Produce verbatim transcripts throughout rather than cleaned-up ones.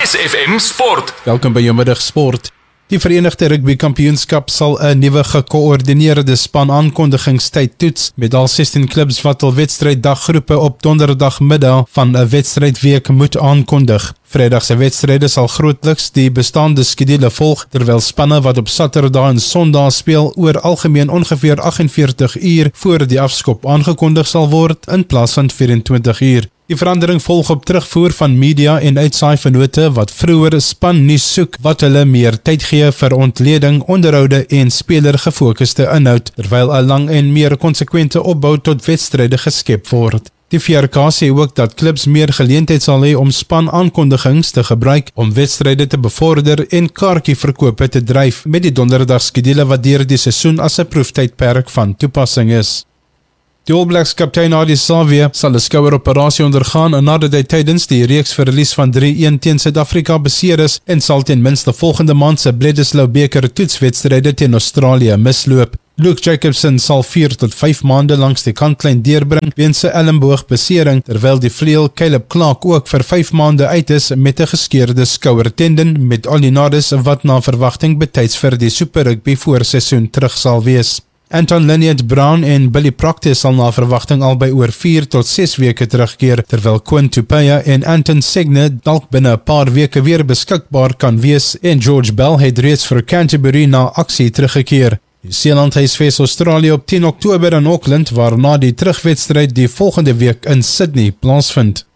S F M Sport. Welkom by jou middag sport. Die Verenigde Rugby Kampioenskap sal 'n nuwe gekoördineerde span aankondigingstyd toets met al sestien klubs wat al wedstryddaggroepe op donderdagmiddag van 'n wedstrydweek moet aankondig. Vrydag se wedstryde sal grootliks die bestaande skedule volg, terwyl spanne wat op Saterdag en Sondag speel oor algemeen ongeveer agt en veertig uur voor die afskop aangekondig sal word in plaas van vyf en twintig uur. Die verandering volg op terugvoer van media en uitsaai vennote wat vroeër span nuus soek wat hulle meer tyd gee vir ontleding, onderhoude en spelergefokuste inhoud, terwyl 'n lang en meer konsekwente opbou tot wedstryde geskep word. Die V R K sê ook dat klubs meer geleentheid sal hê om span aankondigings te gebruik om wedstryde te bevorder en kaartjieverkope te dryf met die donderdagskedule wat deur die seisoen as 'n proeftydperk van toepassing is. Die All Blacks kaptein Ardie Savea sal 'n skoueroperasie ondergaan nadat hy tydens die reeks verlies van drie een teen Suid-Afrika beseer is en sal ten minste volgende maand se Bledisloe beker toetswedstryde teen Australië misloop. Luke Jacobson sal vier tot vyf maande langs die kantlyn deurbring weens sy ellemboogbesering, terwyl die vleuel Caleb Clark ook vir vyf maande uit is met 'n geskeurde skouertendon met Ollie Norris wat na verwagting betyds vir die Super Rugby voorseisoen terug sal wees. Anton Linnea-Brown en Billy Proctor sal na verwagting albei oor vier tot ses weke terugkeer, terwyl Quinn Tupaia en Anton Segne dalk binne 'n paar weke weer beskikbaar kan wees en George Bell het reeds vir Canterbury na aksie teruggekeer. Nieu-Seeland huisves Australië op tien Oktober in Auckland, waarna die terugwedstryd die volgende week in Sydney plaasvind.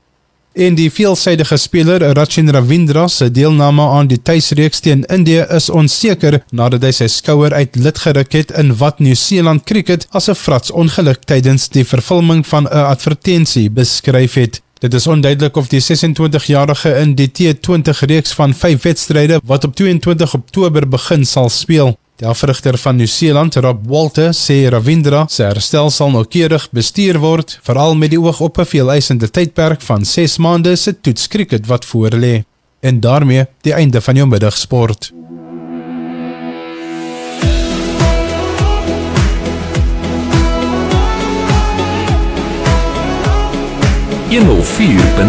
En die veelsidige speler Rachin Ravindra se deelname aan die tuisreeks teen Indië is onseker nadat hy sy skouer uit lid geruk het in wat Nieu-Seeland Cricket as 'n frats ongeluk tydens die vervulling van 'n advertensie beskryf het. Dit is onduidelik of die ses en twintig-jarige in die T twintig reeks van vyf wedstryde wat op twee en twintig Oktober begin sal speel. Die afrigter van Nieu-Seeland, Rob Walter, sê Ravindra se herstel sal noukeurig bestuur word, veral met die oog op 'n veeleisende tydperk van ses maande se toets cricket wat voorlê. En daarmee die einde van jou middagsport. honderd vier punt